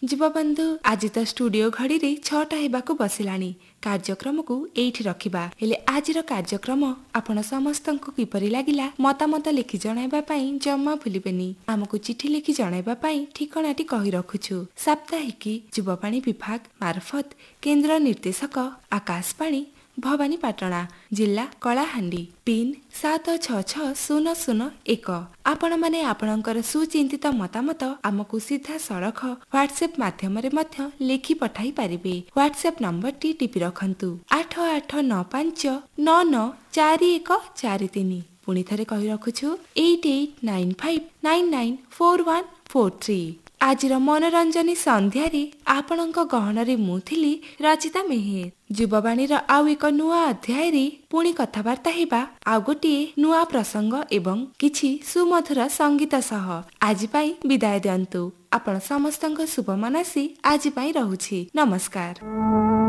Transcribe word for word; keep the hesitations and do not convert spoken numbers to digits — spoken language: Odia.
ଯୁବବନ୍ଧୁ, ଆଜି ତ ଷ୍ଟୁଡିଓ ଘଡ଼ିରେ ଛଅଟା ହେବାକୁ ବସିଲାଣି। କାର୍ଯ୍ୟକ୍ରମକୁ ଏଇଠି ରଖିବା। ହେଲେ ଆଜିର କାର୍ଯ୍ୟକ୍ରମ ଆପଣ ସମସ୍ତଙ୍କୁ କିପରି ଲାଗିଲା ମତାମତ ଲେଖି ଜଣାଇବା ପାଇଁ ଜମା ଭୁଲିବେନି। ଆମକୁ ଚିଠି ଲେଖି ଜଣାଇବା ପାଇଁ ଠିକଣାଟି କହି ରଖୁଛୁ। ସାପ୍ତାହିକୀ ଯୁବବାଣୀ ବିଭାଗ ମାରଫତ କେନ୍ଦ୍ର ନିର୍ଦ୍ଦେଶକ ଆକାଶବାଣୀ ଭବାନୀପାଟଣା, ଜିଲ୍ଲା କଳାହାଣ୍ଡି, ପିନ୍ ସାତ ଛଅ ଛଅ ଶୂନ ଶୂନ ଏକ। ଆପଣମାନେ ଆପଣଙ୍କର ସୁଚିନ୍ତିତ ମତାମତ ଆମକୁ ସିଧାସଳଖ ହ୍ୱାଟ୍ସଆପ୍ ମାଧ୍ୟମରେ ମଧ୍ୟ ଲେଖି ପଠାଇ ପାରିବେ। ହ୍ୱାଟ୍ସଆପ୍ ନମ୍ବରଟି ଟିପି ରଖନ୍ତୁ ଆଠ ଆଠ ନଅ ପାଞ୍ଚ ନଅ ନଅ ଚାରି ଏକ ଚାରି ତିନି। ପୁଣି ଥରେ କହି ରଖୁଛୁ eight eight nine five nine nine four one four three. ଆଜିର ମନୋରଞ୍ଜନୀ ସନ୍ଧ୍ୟାରେ ଆପଣଙ୍କ ଗହଣରେ ମୁଁ ଥିଲି ରଚିତା ମେହେର। ଯୁବବାଣୀର ଆଉ ଏକ ନୂଆ ଅଧ୍ୟାୟରେ ପୁଣି କଥାବାର୍ତ୍ତା ହେବା ଆଉ ଗୋଟିଏ ନୂଆ ପ୍ରସଙ୍ଗ ଏବଂ କିଛି ସୁମଧୁର ସଙ୍ଗୀତ ସହ। ଆଜି ପାଇଁ ବିଦାୟ ଦିଅନ୍ତୁ। ଆପଣ ସମସ୍ତଙ୍କ ଶୁଭ ମନାସୀ ଆଜି ପାଇଁ ରହୁଛି। ନମସ୍କାର।